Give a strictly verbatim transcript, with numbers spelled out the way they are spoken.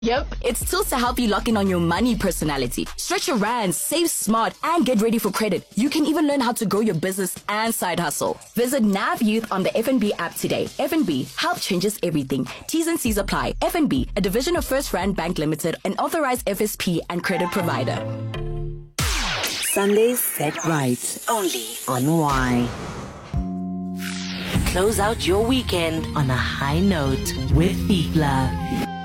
Yep, it's tools to help you lock in on your money personality. Stretch your rands, save smart, and get ready for credit. You can even learn how to grow your business and side hustle. Visit Nav Youth on the F N B app today. F N B, help changes everything. T's and C's apply. F N B, a division of First Rand Bank Limited, an authorized F S P and credit provider. Sundays set right, only on Y. Close out your weekend on a high note with Fifla.